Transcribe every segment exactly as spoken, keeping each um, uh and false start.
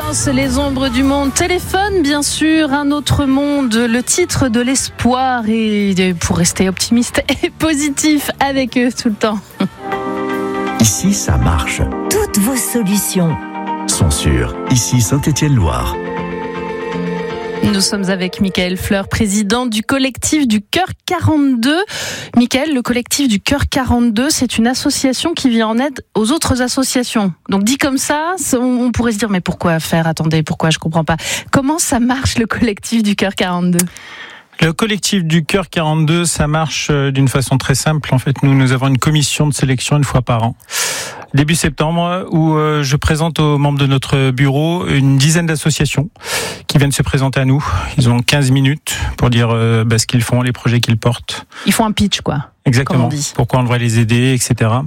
Prince, les ombres du monde. Téléphone, bien sûr, un autre monde, le titre de l'espoir, et pour rester optimiste et positif avec eux tout le temps. Ici, ça marche. Toutes vos solutions sont sûres. Ici, Saint-Étienne-Loire. Nous sommes avec Michael Fleur, président du collectif du Cœur quarante-deux. Michael, le collectif du Cœur quarante-deux, c'est une association qui vient en aide aux autres associations. Donc dit comme ça, on pourrait se dire mais pourquoi faire ? Attendez, pourquoi ? Je comprends pas. Comment ça marche le collectif du Cœur quarante-deux ? Le collectif du Cœur quarante-deux, ça marche d'une façon très simple. En fait, nous, nous avons une commission de sélection une fois par an, début septembre, où je présente aux membres de notre bureau une dizaine d'associations qui viennent se présenter à nous. Ils ont quinze minutes pour dire bah, ce qu'ils font, les projets qu'ils portent. Ils font un pitch, quoi. Exactement. Comme on dit. Pourquoi on devrait les aider, et cetera.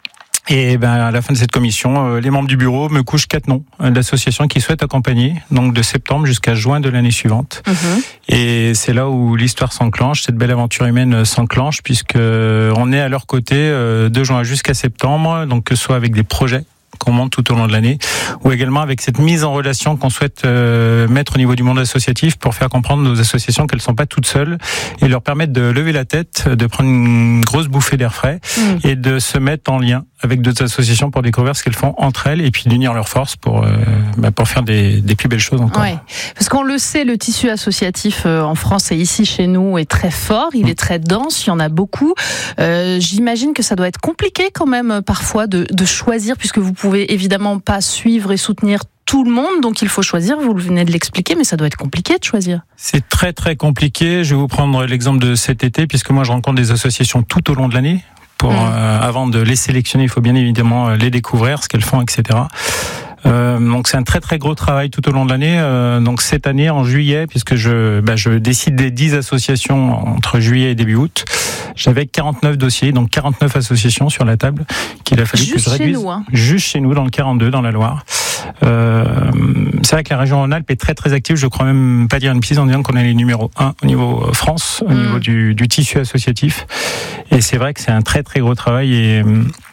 Et ben à la fin de cette commission, les membres du bureau me couchent quatre noms d'associations qui souhaitent accompagner, donc de septembre jusqu'à juin de l'année suivante. Mmh. Et c'est là où l'histoire s'enclenche, cette belle aventure humaine s'enclenche, puisque on est à leur côté de juin jusqu'à septembre, donc que ce soit avec des projets qu'on monte tout au long de l'année, ou également avec cette mise en relation qu'on souhaite euh, mettre au niveau du monde associatif pour faire comprendre nos associations qu'elles ne sont pas toutes seules et leur permettre de lever la tête, de prendre une grosse bouffée d'air frais mmh. et de se mettre en lien avec d'autres associations pour découvrir ce qu'elles font entre elles et puis d'unir leurs forces pour, euh, bah, pour faire des, des plus belles choses encore. Ouais. Parce qu'on le sait, le tissu associatif euh, en France et ici chez nous est très fort, il mmh. est très dense, il y en a beaucoup. Euh, j'imagine que ça doit être compliqué quand même parfois de, de choisir, puisque vous pouvez évidemment pas suivre et soutenir tout le monde, donc il faut choisir, vous venez de l'expliquer, mais ça doit être compliqué de choisir. C'est très très compliqué. Je vais vous prendre l'exemple de cet été, puisque moi je rencontre des associations tout au long de l'année. Pour, mmh. euh, avant de les sélectionner, il faut bien évidemment les découvrir, ce qu'elles font, et cetera. Euh, donc c'est un très très gros travail tout au long de l'année. Euh, donc cette année, en juillet, puisque je, bah, je décide des dix associations entre juillet et début août, j'avais quarante-neuf dossiers, donc quarante-neuf associations sur la table qu'il a fallu juste que je réduise. Chez nous, hein. Juste chez nous, dans le quarante-deux, dans la Loire. Euh, c'est vrai que la région Rhône-Alpes est très très active. Je crois même pas dire une bêtise en disant qu'on est les numéro un au niveau France, au mmh. niveau du, du tissu associatif. Et c'est vrai que c'est un très très gros travail et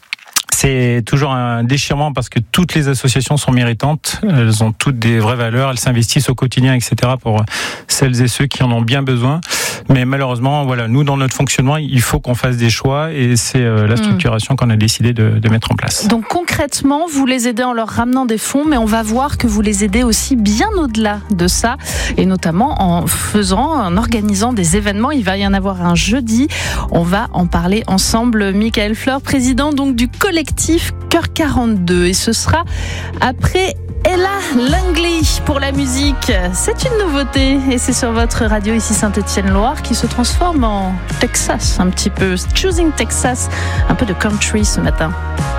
c'est toujours un déchirement parce que toutes les associations sont méritantes, elles ont toutes des vraies valeurs, elles s'investissent au quotidien, et cetera pour celles et ceux qui en ont bien besoin. Mais malheureusement, voilà, nous dans notre fonctionnement, il faut qu'on fasse des choix et c'est la structuration mmh. qu'on a décidé de, de mettre en place. Donc concrètement, vous les aidez en leur ramenant des fonds, mais on va voir que vous les aidez aussi bien au-delà de ça, et notamment en faisant, en organisant des événements. Il va y en avoir un jeudi. On va en parler ensemble. Michael Fleur, président donc du collectif Cœur quarante-deux, et ce sera après Ella Langley pour la musique. C'est une nouveauté et c'est sur votre radio ici Saint-Étienne-Loire qui se transforme en Texas un petit peu. Choosing Texas, un peu de country ce matin.